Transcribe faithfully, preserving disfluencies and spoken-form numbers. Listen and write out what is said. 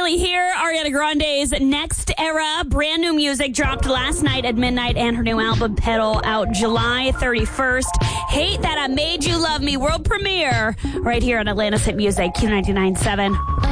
finally here. Ariana Grande's Next Era. Brand new music dropped last night at midnight, and her new album, Pedal, out July thirty-first. Hate That I Made You Love Me world premiere right here on Atlanta's Hit Music, Q ninety-nine point seven.